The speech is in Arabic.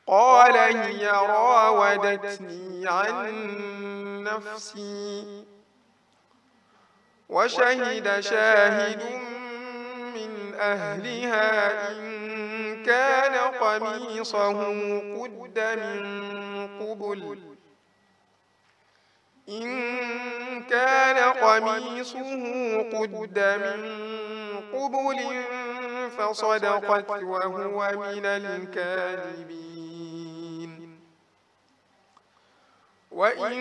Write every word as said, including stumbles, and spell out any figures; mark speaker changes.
Speaker 1: قال هي راودتني عن نفسي وشهد شاهد من أهلها إن كان قميصه قد من قبل إن كان قميصه قد من قبل فصدقت وهو من الكاذبين وإن